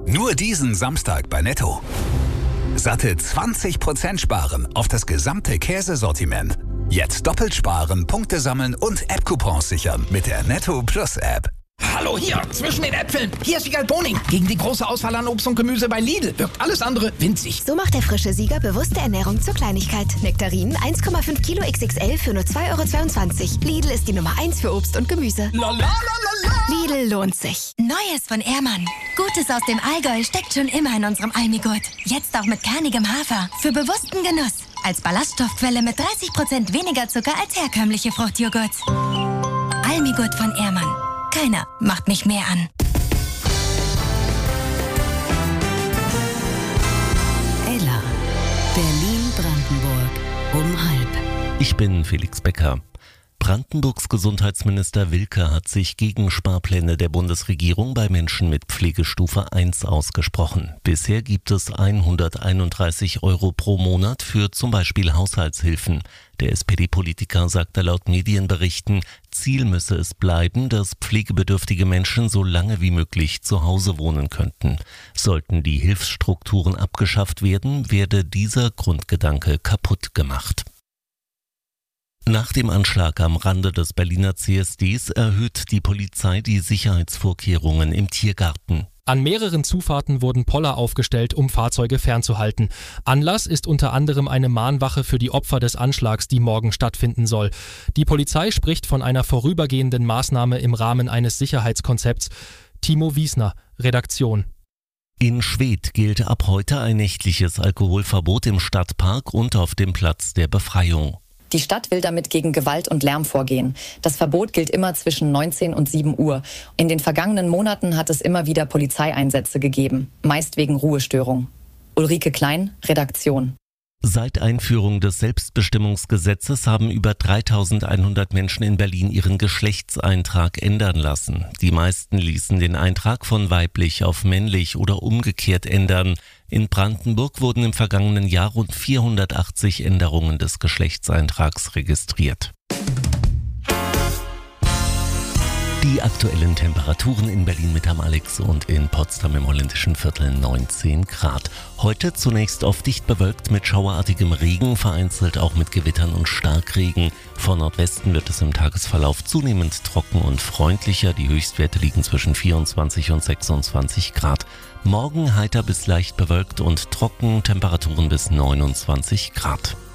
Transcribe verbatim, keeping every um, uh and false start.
Nur diesen Samstag bei Netto. Satte zwanzig Prozent sparen auf das gesamte Käsesortiment. Jetzt doppelt sparen, Punkte sammeln und App-Coupons sichern mit der Netto Plus App. Hallo hier, zwischen den Äpfeln. Hier ist Wiegald Boning. Gegen die große Auswahl an Obst und Gemüse bei Lidl wirkt alles andere winzig. So macht der frische Sieger bewusste Ernährung zur Kleinigkeit. Nektarinen eins Komma fünf Kilo X X L für nur zwei Euro zweiundzwanzig. Lidl ist die Nummer eins für Obst und Gemüse. La, la, la, la, la. Lidl lohnt sich. Neues von Ehrmann. Gutes aus dem Allgäu steckt schon immer in unserem Almigurt. Jetzt auch mit kernigem Hafer. Für bewussten Genuss. Als Ballaststoffquelle mit dreißig Prozent weniger Zucker als herkömmliche Fruchtjoghurts. Almigurt von Ehrmann. Keiner macht mich mehr an. Ella. Berlin-Brandenburg. Um halb. Ich bin Felix Becker. Brandenburgs Gesundheitsminister Wilke hat sich gegen Sparpläne der Bundesregierung bei Menschen mit Pflegestufe eins ausgesprochen. Bisher gibt es hunderteinunddreißig Euro pro Monat für zum Beispiel Haushaltshilfen. Der S P D-Politiker sagte laut Medienberichten, Ziel müsse es bleiben, dass pflegebedürftige Menschen so lange wie möglich zu Hause wohnen könnten. Sollten die Hilfsstrukturen abgeschafft werden, werde dieser Grundgedanke kaputt gemacht. Nach dem Anschlag am Rande des Berliner C S Ds erhöht die Polizei die Sicherheitsvorkehrungen im Tiergarten. An mehreren Zufahrten wurden Poller aufgestellt, um Fahrzeuge fernzuhalten. Anlass ist unter anderem eine Mahnwache für die Opfer des Anschlags, die morgen stattfinden soll. Die Polizei spricht von einer vorübergehenden Maßnahme im Rahmen eines Sicherheitskonzepts. Timo Wiesner, Redaktion. In Schwedt gilt ab heute ein nächtliches Alkoholverbot im Stadtpark und auf dem Platz der Befreiung. Die Stadt will damit gegen Gewalt und Lärm vorgehen. Das Verbot gilt immer zwischen neunzehn und sieben Uhr. In den vergangenen Monaten hat es immer wieder Polizeieinsätze gegeben, meist wegen Ruhestörung. Ulrike Klein, Redaktion. Seit Einführung des Selbstbestimmungsgesetzes haben über dreitausendeinhundert Menschen in Berlin ihren Geschlechtseintrag ändern lassen. Die meisten ließen den Eintrag von weiblich auf männlich oder umgekehrt ändern. In Brandenburg wurden im vergangenen Jahr rund vierhundertachtzig Änderungen des Geschlechtseintrags registriert. Die aktuellen Temperaturen in Berlin mit am Alex und in Potsdam im holländischen Viertel neunzehn Grad. Heute zunächst oft dicht bewölkt mit schauerartigem Regen, vereinzelt auch mit Gewittern und Starkregen. Von Nordwesten wird es im Tagesverlauf zunehmend trocken und freundlicher. Die Höchstwerte liegen zwischen vierundzwanzig und sechsundzwanzig Grad. Morgen heiter bis leicht bewölkt und trocken, Temperaturen bis neunundzwanzig Grad.